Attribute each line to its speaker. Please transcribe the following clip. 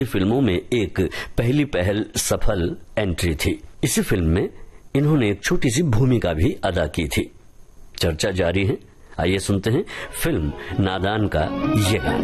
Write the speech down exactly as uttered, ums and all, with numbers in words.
Speaker 1: फिल्मों में एक पहली पहल सफल एंट्री थी। इसी फिल्म में इन्होंने एक छोटी सी भूमिका भी अदा की थी। चर्चा जारी है, आइए सुनते हैं फिल्म नादान का ये गाना।